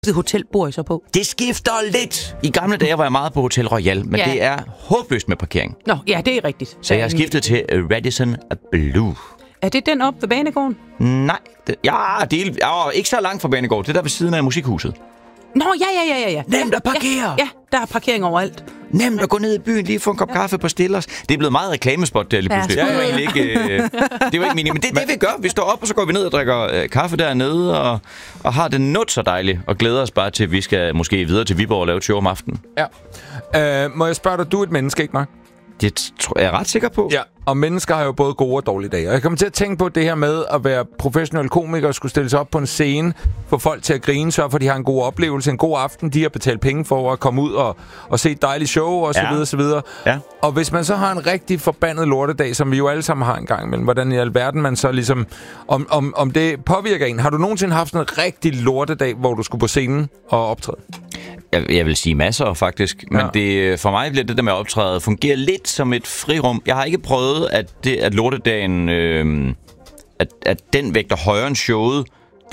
hotel bor I så på? Det skifter lidt. I gamle dage var jeg meget på Hotel Royal, men det er håbløst med parkering. Nå, ja, det er rigtigt. Så jeg har skiftet til Radisson Blu. Er det den op ved banegården? Nej, det er ikke så langt fra banegården. Det er der ved siden af musikhuset. Nå, ja. Nemt at parkere. Ja, der er parkering overalt. Nemt at gå ned i byen, lige få en kop kaffe på Stillers. Det er blevet meget reklamespot der lige pludselig. Det var egentlig ikke, det var ikke meningen, men det er det, vi gør. Vi står op, og så går vi ned og drikker kaffe dernede, og har det not så dejligt, og glæder os bare til, at vi skal måske videre til Viborg og lave et show om aftenen. Ja. Må jeg spørge dig, du er et menneske, ikke, Mark? Det tror jeg er ret sikker på. Ja, og mennesker har jo både gode og dårlige dage. Og jeg kommer til at tænke på det her med at være professionel komiker og skulle stille sig op på en scene, få folk til at grine, sørge for, at de har en god oplevelse, en god aften, de har betalt penge for at komme ud og se et dejligt show, og så videre, så videre. Ja. Og hvis man så har en rigtig forbandet lortedag, som vi jo alle sammen har en gang imellem, hvordan i alverden man så ligesom, om det påvirker en. Har du nogensinde haft en rigtig lortedag, hvor du skulle på scenen og optræde? Jeg vil sige masser, faktisk. Men for mig bliver det der med at optræde fungere lidt som et frirum. Jeg har ikke prøvet, at lortedagen, at den vægter højere end showet.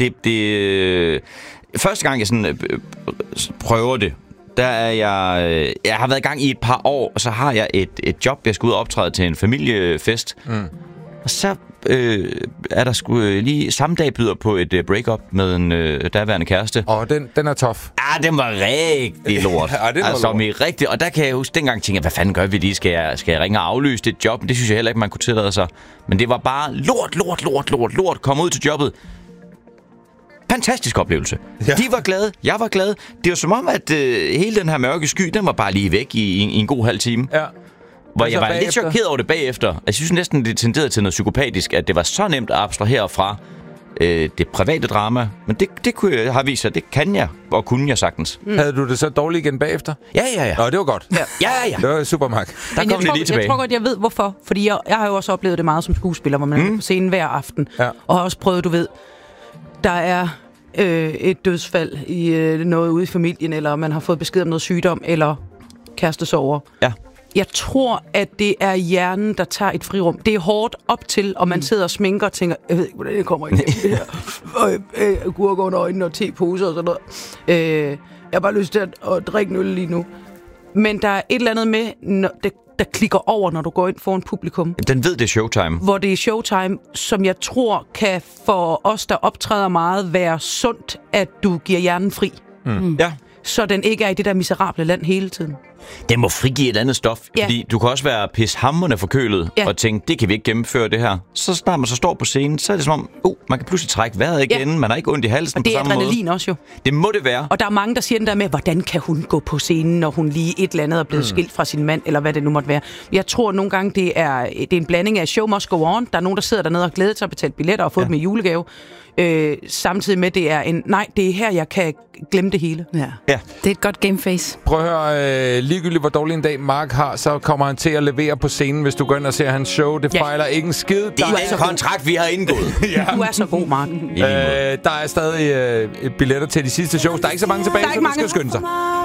Første gang, jeg sådan prøver det, der er jeg har været i gang i et par år, og så har jeg et job, jeg skal ud og optræde til en familiefest. Og så er der sgu lige samme dag byder på et break-up med en daværende kæreste. Den er tough. Ja, den var rigtig lort. Rigtig. Og der kan jeg huske, dengang tænkte jeg, hvad fanden gør vi lige? Skal jeg ringe og aflyse det job? Men det synes jeg heller ikke, man kunne tillade sig. Men det var bare lort. Kom ud til jobbet. Fantastisk oplevelse. Ja. De var glade, jeg var glad. Det var som om, at hele den her mørke sky, den var bare lige væk i en god halv time. Ja. Hvor jeg var lidt chokeret over det bagefter. Jeg synes næsten, det tenderede til noget psykopatisk, at det var så nemt at abstrahere fra det private drama. Men det kunne jeg have vist sig, det kan jeg, og kunne jeg sagtens. Havde du det så dårligt igen bagefter? Ja. Nå, det var godt. Ja. Det var super, Mark. Der kom det lige tilbage. Jeg tror godt, jeg ved hvorfor. Fordi jeg har jo også oplevet det meget som skuespiller, hvor man er på scenen hver aften. Ja. Og har også prøvet, du ved, der er et dødsfald i noget ude i familien, eller man har fået besked om noget sygdom, eller kærestesorger. Ja. Jeg tror, at det er hjernen, der tager et frirum. Det er hårdt op til, og man sidder og sminker og tænker, jeg ved ikke, hvordan det kommer igennem det her. Gurker under øjnene og teposer og sådan noget. Jeg har bare lyst til at drikke en øl lige nu. Men der er et eller andet med, der klikker over, når du går ind foran publikum. Den ved, det er showtime. Hvor det er showtime, som jeg tror kan for os, der optræder meget, være sundt, at du giver hjernen fri. Ja. Så den ikke er i det der miserable land hele tiden. Den må frigive et andet stof, fordi du kan også være pishamrende forkølet og tænke, det kan vi ikke gennemføre det her. Så snart man så står på scenen, så er det som om, man kan pludselig trække vejret igen, man har ikke ondt i halsen på samme måde. Og det er adrenalin også jo. Det må det være. Og der er mange, der siger den der med, hvordan kan hun gå på scenen, når hun lige et eller andet er blevet skilt fra sin mand, eller hvad det nu måtte være. Jeg tror nogle gange, det er en blanding af show must go on. Der er nogen, der sidder dernede og glæder sig at betale billetter og få dem i julegave. Samtidig med, det er det er her, jeg kan glemme det hele. Ja. Det er et godt gameface. Prøv at høre, ligegyldigt hvor dårlig en dag Mark har, så kommer han til at levere på scenen, hvis du går ind og ser hans show. Det fejler ikke en skid. Det er den kontrakt, vi har indgået. Du er så god, Mark. Der er stadig billetter til de sidste shows. Der er ikke så mange tilbage, så du skal skynde sig.